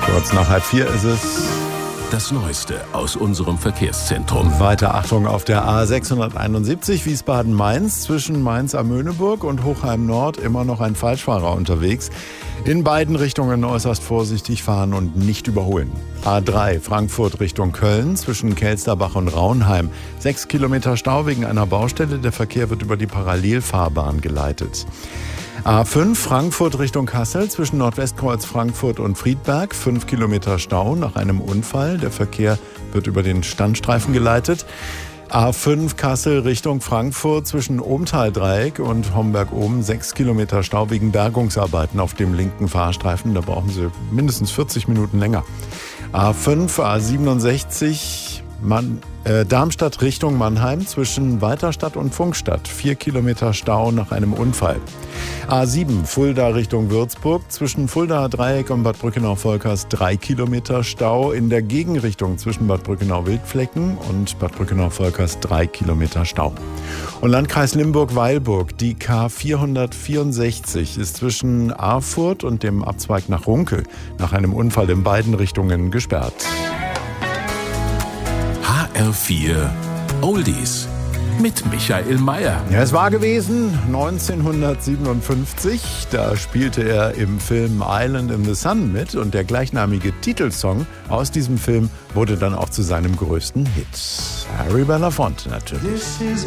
Kurz nach 3:30 ist es. Das Neueste aus unserem Verkehrszentrum. Weiter Achtung auf der A671 Wiesbaden-Mainz. Zwischen Mainz am Möhneburg und Hochheim-Nord immer noch ein Falschfahrer unterwegs. In beiden Richtungen äußerst vorsichtig fahren und nicht überholen. A3 Frankfurt Richtung Köln zwischen Kelsterbach und Raunheim. 6 Kilometer Stau wegen einer Baustelle. Der Verkehr wird über die Parallelfahrbahn geleitet. A5 Frankfurt Richtung Kassel zwischen Nordwestkreuz Frankfurt und Friedberg. 5 Kilometer Stau nach einem Unfall. Der Verkehr wird über den Standstreifen geleitet. A5 Kassel Richtung Frankfurt zwischen Ohmtal-Dreieck und Homberg-Ohm. 6 Kilometer Stau wegen Bergungsarbeiten auf dem linken Fahrstreifen. Da brauchen Sie mindestens 40 Minuten länger. A5 A67 Darmstadt Richtung Mannheim zwischen Weiterstadt und Funkstadt. 4 Kilometer Stau nach einem Unfall. A7 Fulda Richtung Würzburg zwischen Fuldaer Dreieck und Bad Brückenau-Volkers 3 Kilometer Stau. In der Gegenrichtung zwischen Bad Brückenau-Wildflecken und Bad Brückenau-Volkers 3 Kilometer Stau. Und Landkreis Limburg-Weilburg, die K464 ist zwischen Erfurt und dem Abzweig nach Runkel nach einem Unfall in beiden Richtungen gesperrt. HR4 Oldies mit Michael Mayer. Ja, es war gewesen 1957. Da spielte er im Film Island in the Sun mit und der gleichnamige Titelsong aus diesem Film wurde dann auch zu seinem größten Hit. Harry Belafonte natürlich.